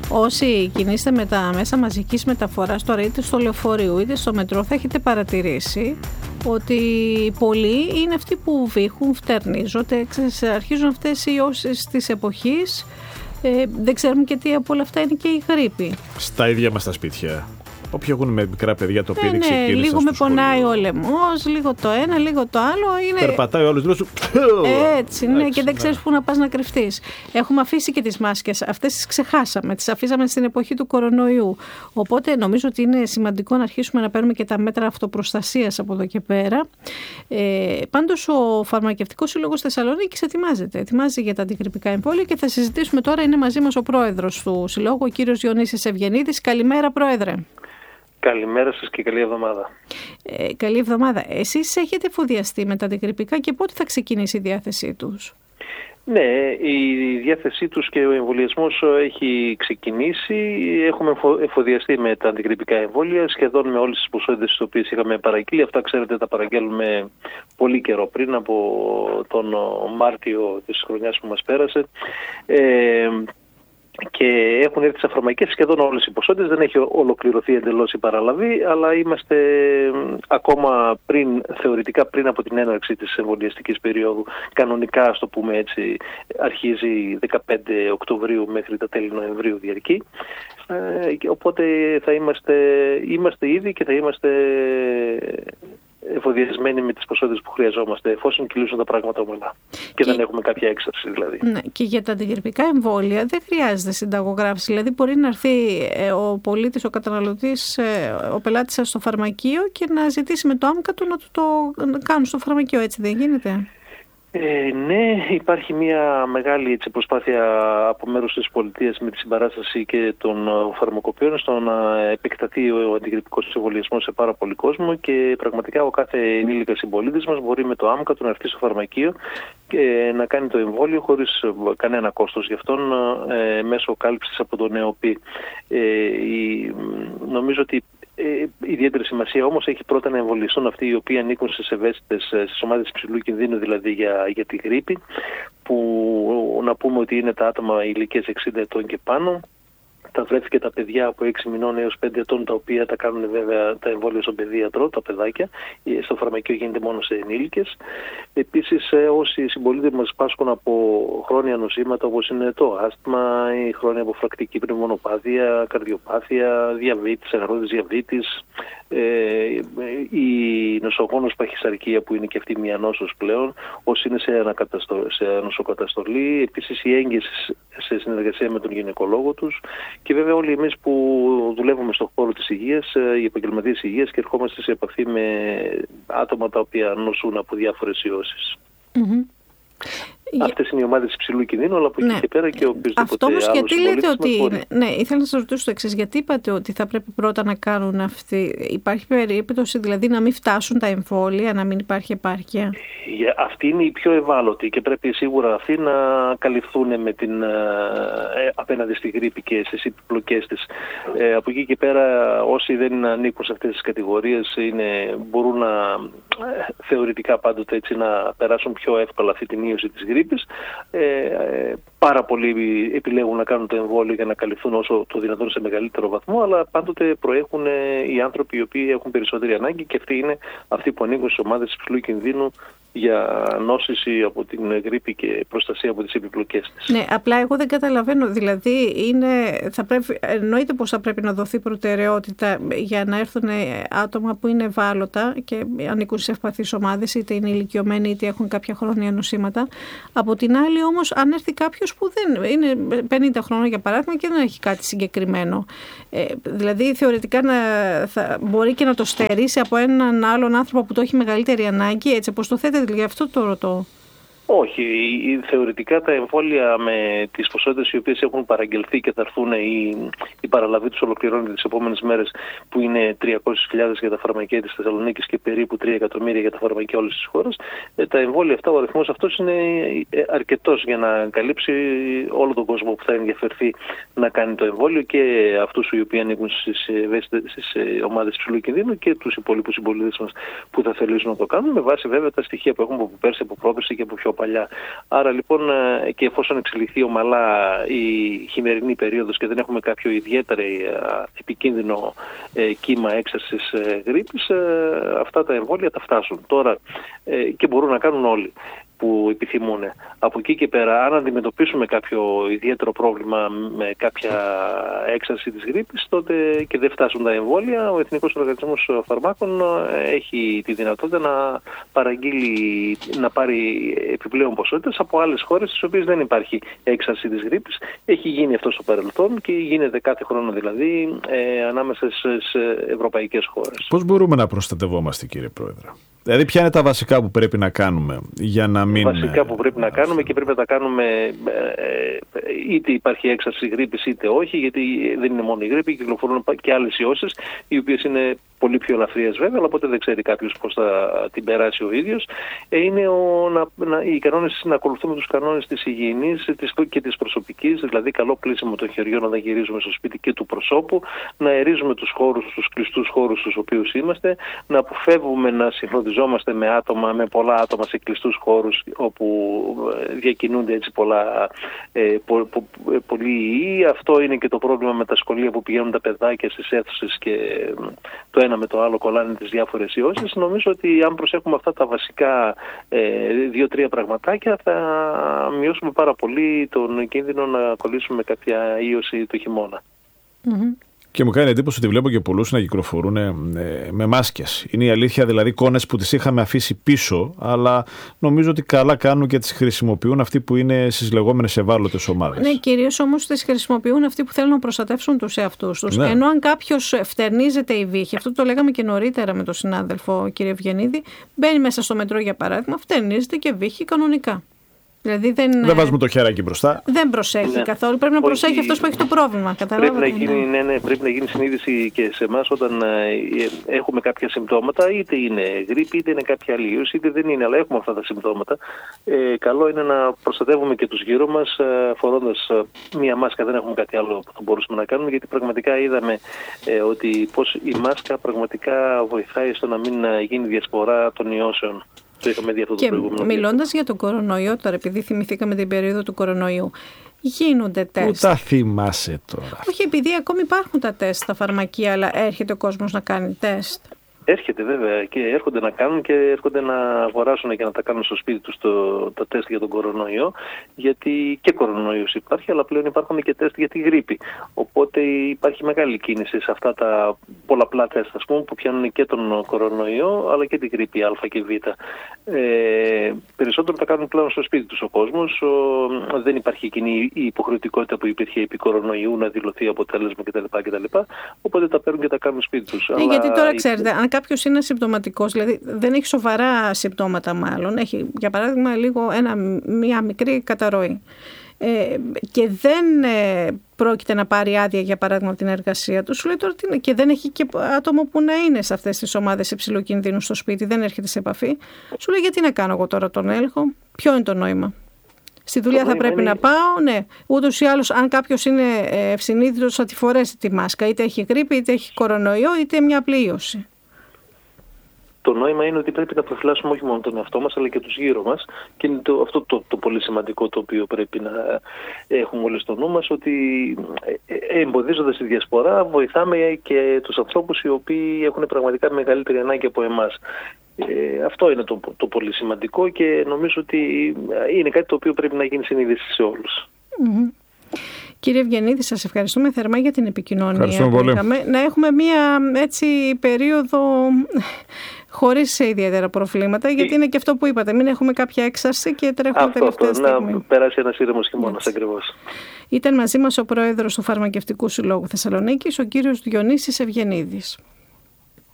όσοι κινείστε με τα μέσα μαζικής μεταφοράς, τώρα είτε στο λεωφορείο είτε στο μετρό, θα έχετε παρατηρήσει ότι πολλοί είναι αυτοί που βήχουν, φτερνίζονται, αρχίζουν αυτές οι ιώσεις της εποχής. Δεν ξέρουμε και τι από όλα αυτά είναι και η γρίπη. Στα ίδια μας τα σπίτια. Όποιοι έχουν με μικρά παιδιά το πήρε ξεκίνησαν. Λίγο με πονάει ο λαιμός, λίγο το ένα, λίγο το άλλο. Περπατάει ο άλλος δρόσο. Έτσι, ναι, και δεν ξέρεις πού να πας να κρυφτείς. Έχουμε αφήσει και τις μάσκες, αυτές τις ξεχάσαμε, τις αφήσαμε στην εποχή του κορονοϊού. Οπότε νομίζω ότι είναι σημαντικό να αρχίσουμε να παίρνουμε και τα μέτρα αυτοπροστασίας από εδώ και πέρα. Πάντως ο Φαρμακευτικός Σύλλογος Θεσσαλονίκης ετοιμάζει για τα αντιγρυπικά εμβόλια και θα συζητήσουμε τώρα. Είναι μαζί μας ο πρόεδρος του Συλλόγου, ο κύριος Διονύσης Ευγενίδης. Καλημέρα, πρόεδρε. Καλημέρα σας και καλή εβδομάδα. Καλή εβδομάδα. Εσείς έχετε εφοδιαστεί με τα αντιγρυπικά και πότε θα ξεκινήσει η διάθεσή τους? Ναι, η διάθεσή τους και ο εμβολιασμός έχει ξεκινήσει. Έχουμε εφοδιαστεί με τα αντιγρυπικά εμβόλια σχεδόν με όλες τις ποσότητες τις οποίες είχαμε παραγγείλει. Αυτά, ξέρετε, τα παραγγέλνουμε πολύ καιρό πριν, από τον Μάρτιο της χρονιάς που μας πέρασε. Και έχουν έρθει στις φαρμακές σχεδόν όλες οι ποσότητες. Δεν έχει ολοκληρωθεί εντελώς η παραλαβή, αλλά είμαστε ακόμα θεωρητικά πριν από την έναρξη της εμβολιαστικής περίοδου. Κανονικά, ας το πούμε έτσι, αρχίζει 15 Οκτωβρίου μέχρι τα τέλη Νοεμβρίου διαρκεί. Οπότε είμαστε ήδη και θα είμαστε εφοδιασμένοι με τις ποσότητες που χρειαζόμαστε, εφόσον κυλήσουν τα πράγματα ομαλά και δεν έχουμε κάποια έξαρση δηλαδή. Ναι, και για τα αντιγρυπικά εμβόλια δεν χρειάζεται συνταγογράφηση. Δηλαδή μπορεί να έρθει ο πολίτης, ο καταναλωτής, ο πελάτης σας στο φαρμακείο και να ζητήσει με το άμκα του να του το κάνουν στο φαρμακείο, έτσι δεν γίνεται? Ναι, υπάρχει μια μεγάλη προσπάθεια από μέρους της πολιτείας με τη συμπαράσταση και των φαρμακοποιών στο να επεκταθεί ο αντιγρυπικός εμβολιασμός σε πάρα πολύ κόσμο και πραγματικά ο κάθε ενήλικας συμπολίτης μας μπορεί με το άμκα του να έρθει στο φαρμακείο και να κάνει το εμβόλιο χωρίς κανένα κόστος γι' αυτόν, μέσω κάλυψης από τον ΕΟΠΗ. Νομίζω ότι ιδιαίτερη σημασία όμως έχει πρώτα να εμβολιαστούν αυτοί οι οποίοι ανήκουν στις ευαίσθητες, στις ομάδες υψηλού κινδύνου, δηλαδή για τη γρίπη, που να πούμε ότι είναι τα άτομα ηλικίας 60 ετών και πάνω, τα βρέφη και τα παιδιά από 6 μηνών έως 5 ετών, τα οποία τα κάνουν βέβαια τα εμβόλια στον παιδίατρο, τα παιδάκια. Στο φαρμακείο γίνεται μόνο σε ενήλικες. Επίσης, όσοι συμπολίτες μας πάσχουν από χρόνια νοσήματα όπως είναι το άσθμα, η χρόνια αποφρακτική πνευμονοπάθεια, καρδιοπάθεια, διαβήτης, αγρότης διαβήτης, η νοσογόνος παχυσαρκία που είναι και αυτή μια νόσος πλέον, όσοι είναι σε νοσοκαταστολή, επίσης η έγκυση σε συνεργασία με τον γυναικολόγο τους και βέβαια όλοι εμείς που δουλεύουμε στον χώρο της υγείας, οι επαγγελματίες υγείας, και ερχόμαστε σε επαφή με άτομα τα οποία νοσούν από διάφορες ιώσεις. Αυτές είναι οι ομάδες υψηλού κινδύνου, αλλά από εκεί και πέρα και οποιοδήποτε αυτό όμως άλλος γιατί λέτε ότι... μπορεί. Ναι, ήθελα να σας ρωτήσω το εξής. Γιατί είπατε ότι θα πρέπει πρώτα να κάνουν αυτοί? Υπάρχει περίπτωση δηλαδή να μην φτάσουν τα εμβόλια, να μην υπάρχει επάρκεια? Αυτή είναι η πιο ευάλωτη και πρέπει σίγουρα αυτοί να καλυφθούν με την απέναντι στη γρίπη και στις επιπλοκές της. Από εκεί και πέρα όσοι δεν ανήκουν σε αυτές τις κατηγορίες μπορούν να θεωρητικά πάντοτε έτσι να περάσουν πιο εύκολα αυτή την ίωση της γρίπης. Πάρα πολλοί επιλέγουν να κάνουν το εμβόλιο για να καλυφθούν όσο το δυνατόν σε μεγαλύτερο βαθμό, αλλά πάντοτε προέχουν οι άνθρωποι οι οποίοι έχουν περισσότερη ανάγκη και αυτοί που ανήκουν στις ομάδες υψηλού κινδύνου για νόσηση από την γρίπη και προστασία από τις επιπλοκές της. Ναι, απλά εγώ δεν καταλαβαίνω. Δηλαδή, εννοείται πως θα πρέπει να δοθεί προτεραιότητα για να έρθουν άτομα που είναι ευάλωτα και ανήκουν σε ευπαθείς ομάδες, είτε είναι ηλικιωμένοι είτε έχουν κάποια χρόνια νοσήματα. Από την άλλη, όμως, αν έρθει κάποιος που δεν είναι 50 χρόνια, για παράδειγμα, και δεν έχει κάτι συγκεκριμένο, δηλαδή θεωρητικά μπορεί και να το στερήσει από έναν άλλον άνθρωπο που το έχει μεγαλύτερη ανάγκη, έτσι όπως το θέτε? Γι' αυτό το ρωτώ. Όχι, θεωρητικά τα εμβόλια με τις ποσότητες οι οποίες έχουν παραγγελθεί και θα έρθουν, η παραλαβή τους ολοκληρώνεται τις επόμενες μέρες, που είναι 300.000 για τα φαρμακεία της Θεσσαλονίκης και περίπου 3 εκατομμύρια για τα φαρμακεία όλες τις χώρες. Τα εμβόλια αυτά, ο αριθμός αυτός είναι αρκετός για να καλύψει όλο τον κόσμο που θα ενδιαφερθεί να κάνει το εμβόλιο, και αυτούς οι οποίοι ανήκουν στις ομάδες υψηλού κινδύνου και τους υπόλοιπους συμπολίτες μας που θα θελήσουν να το κάνουν, με βάση βέβαια τα στοιχεία που έχουμε από πέρσι, από πρόπερσι και από πιο παλιά. Άρα λοιπόν, και εφόσον εξελιχθεί ομαλά η χειμερινή περίοδος και δεν έχουμε κάποιο ιδιαίτερο επικίνδυνο κύμα έξαρσης γρίπης, αυτά τα εμβόλια τα φτάσουν τώρα και μπορούν να κάνουν όλοι που επιθυμούν. Από εκεί και πέρα, αν αντιμετωπίσουμε κάποιο ιδιαίτερο πρόβλημα με κάποια έξαρση της γρίπης, τότε και δεν φτάσουν τα εμβόλια, ο Εθνικός Οργανισμός Φαρμάκων έχει τη δυνατότητα να παραγγείλει, να πάρει επιπλέον ποσότητες από άλλες χώρες στις οποίες δεν υπάρχει έξαρση της γρίπης. Έχει γίνει αυτό στο παρελθόν και γίνεται κάθε χρόνο δηλαδή ανάμεσα στις ευρωπαϊκές χώρες. Πώς μπορούμε να προστατευόμαστε, κύριε Πρόεδρε? Δηλαδή, ποια είναι τα βασικά που πρέπει να κάνουμε για να μην... Βασικά που πρέπει να κάνουμε, και πρέπει να τα κάνουμε είτε υπάρχει έξαρση γρίπης είτε όχι, γιατί δεν είναι μόνο η γρίπη, κυκλοφορούν και άλλες ιώσεις, οι οποίες είναι πολύ πιο ελαφριές βέβαια, αλλά ποτέ δεν ξέρει κάποιος πώς θα την περάσει ο ίδιος. Είναι οι κανόνες, να ακολουθούμε τους κανόνες της υγιεινής και της προσωπικής, δηλαδή καλό πλύσιμο των χεριών όταν γυρίζουμε στο σπίτι και του προσώπου, να αερίζουμε τους χώρους, τους κλειστούς χώρους στους οποίους είμαστε, να αποφεύγουμε να συγχρονιζόμαστε με πολλά άτομα σε κλειστούς χώρους όπου διακινούνται έτσι πολλοί ιοί. Αυτό είναι και το πρόβλημα με τα σχολεία που πηγαίνουν τα παιδάκια στις αίθουσες και το ένα με το άλλο κολλάνε τις διάφορες ιώσεις. Νομίζω ότι αν προσέχουμε αυτά τα βασικά 2-3 πραγματάκια, θα μειώσουμε πάρα πολύ τον κίνδυνο να κολλήσουμε κάποια ίωση το χειμώνα. Mm-hmm. Και μου κάνει εντύπωση ότι βλέπω και πολλούς να κυκλοφορούν με μάσκες. Είναι η αλήθεια, δηλαδή, εικόνες που τις είχαμε αφήσει πίσω, αλλά νομίζω ότι καλά κάνουν και τις χρησιμοποιούν αυτοί που είναι στις λεγόμενες ευάλωτες ομάδες. Ναι, κυρίως όμως τις χρησιμοποιούν αυτοί που θέλουν να προστατεύσουν τους εαυτούς τους. Ναι. Ενώ αν κάποιος φτερνίζεται η βύχη, αυτό το λέγαμε και νωρίτερα με τον συνάδελφο κύριο Ευγενίδη, μπαίνει μέσα στο μετρό για παράδειγμα, φτερνίζεται και βύχει κανονικά. Δηλαδή δεν βάζουμε το χεράκι μπροστά. Δεν προσέχει καθόλου. Πρέπει να προσέχει αυτός που έχει το πρόβλημα. Πρέπει να γίνει συνείδηση και σε εμάς όταν έχουμε κάποια συμπτώματα, είτε είναι γρίπη, είτε είναι κάποια άλλη ίωση, είτε δεν είναι, αλλά έχουμε αυτά τα συμπτώματα. Καλό είναι να προστατεύουμε και τους γύρω μας, φορώντας μία μάσκα. Δεν έχουμε κάτι άλλο που θα μπορούσαμε να κάνουμε, γιατί πραγματικά είδαμε ότι πώς η μάσκα πραγματικά βοηθάει στο να μην γίνει διασπορά των ιώσεων. Και μιλώντας για τον κορονοϊό τώρα, επειδή θυμηθήκαμε την περίοδο του κορονοϊού, γίνονται τεστ. Πού τα θυμάσαι τώρα? Όχι, επειδή ακόμη υπάρχουν τα τεστ στα φαρμακεία, αλλά έρχεται ο κόσμος να κάνει τεστ. Έρχεται βέβαια και έρχονται να κάνουν και έρχονται να αγοράσουν και να τα κάνουν στο σπίτι τους τα τεστ για τον κορονοϊό, γιατί και κορονοϊός υπάρχει, αλλά πλέον υπάρχουν και τεστ για τη γρίπη. Οπότε υπάρχει μεγάλη κίνηση σε αυτά τα πολλαπλά τεστ, ας πούμε, που πιάνουν και τον κορονοϊό αλλά και τη γρίπη Α και Β. Περισσότερο τα κάνουν πλέον στο σπίτι τους ο κόσμος. Δεν υπάρχει εκείνη η υποχρεωτικότητα που υπήρχε επί κορονοϊού να δηλωθεί αποτέλεσμα κτλ. Οπότε τα παίρνουν και τα κάνουν σπίτι τους. Γιατί τώρα ξέρετε, αν κάποιος είναι ασυμπτωματικός, δηλαδή δεν έχει σοβαρά συμπτώματα μάλλον, έχει για παράδειγμα μία μικρή καταρροή και δεν πρόκειται να πάρει άδεια για παράδειγμα από την εργασία του, σου λέει τώρα και δεν έχει και άτομο που να είναι σε αυτές τις ομάδες υψηλού κινδύνου στο σπίτι, δεν έρχεται σε επαφή, σου λέει γιατί να κάνω εγώ τώρα τον έλεγχο, ποιο είναι το νόημα? Στη δουλειά θα πρέπει να πάω, ναι. Ούτως ή άλλως, αν κάποιος είναι ευσυνείδητος, θα τη φορέσει τη μάσκα, είτε έχει γρίπη, είτε έχει κορονοϊό, είτε μια απλή ίωση. Το νόημα είναι ότι πρέπει να προφυλάσσουμε όχι μόνο τον εαυτό μας, αλλά και τους γύρω μας. Και είναι αυτό το πολύ σημαντικό το οποίο πρέπει να έχουμε όλοι στο νου μας, ότι εμποδίζοντας τη διασπορά βοηθάμε και τους ανθρώπους οι οποίοι έχουν πραγματικά μεγαλύτερη ανάγκη από εμάς. Αυτό είναι το πολύ σημαντικό και νομίζω ότι είναι κάτι το οποίο πρέπει να γίνει συνείδηση σε όλους. Mm-hmm. Κύριε Ευγενίδη, σας ευχαριστούμε θερμά για την επικοινωνία που είχαμε. Να έχουμε μία έτσι περίοδο χωρίς ιδιαίτερα προβλήματα, γιατί είναι και αυτό που είπατε, μην έχουμε κάποια έξαρση και τρέχουμε τελευταία στιγμή. Να περάσει ένας ήρεμος χειμώνας ακριβώς. Ήταν μαζί μας ο Πρόεδρος του Φαρμακευτικού Συλλόγου Θεσσαλονίκης, ο κύριος Διονύσης Ευγενίδης.